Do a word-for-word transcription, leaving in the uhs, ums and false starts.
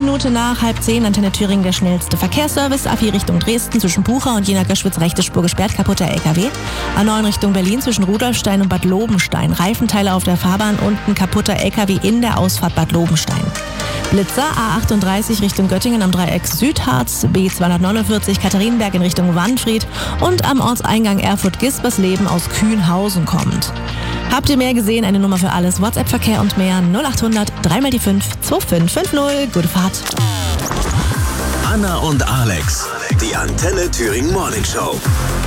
Minute nach halb zehn, Antenne Thüringen, der schnellste Verkehrsservice. A vier Richtung Dresden zwischen Bucha und Jena-Göschwitz, rechte Spur gesperrt, kaputter L K W. A neun Richtung Berlin zwischen Rudolfstein und Bad Lobenstein. Reifenteile auf der Fahrbahn und ein kaputter L K W in der Ausfahrt Bad Lobenstein. Blitzer A achtunddreißig Richtung Göttingen am Dreieck Südharz, B zweihundertneunundvierzig Katharinenberg in Richtung Wanfried und am Ortseingang Erfurt-Gispersleben aus Kühnhausen kommt. Habt ihr mehr gesehen? Eine Nummer für alles. WhatsApp-Verkehr und mehr null achthundert drei mal die fünf zwei fünf fünf null. Gute Fahrt. Anna und Alex, die Antenne Thüringen Morning Show.